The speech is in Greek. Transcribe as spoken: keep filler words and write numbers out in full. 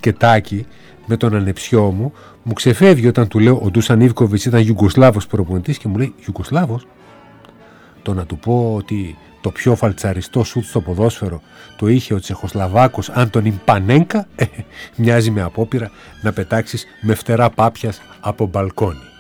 μπασκετάκι με τον ανεψιό μου, μου ξεφεύγει όταν του λέω ο Ντούσαν Ιβκοβιτς ήταν Ιουγκοσλάβος προπονητής και μου λέει Ιουγκοσλάβος. Το να του πω ότι το πιο φαλτσαριστό σουτ στο ποδόσφαιρο το είχε ο Τσεχοσλαβάκος Άντονιν Πανένκα, ε, μοιάζει με απόπειρα να πετάξεις με φτερά πάπιας από μπαλκόνι.